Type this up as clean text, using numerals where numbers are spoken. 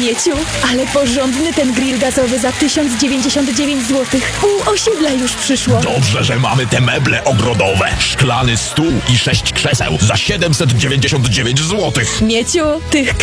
Mieciu, ale porządny ten grill gazowy za 1099 zł. Pół osiedla już przyszło. Dobrze, że mamy te meble ogrodowe. Szklany stół i 6 krzeseł za 799 zł. Mieciu, tych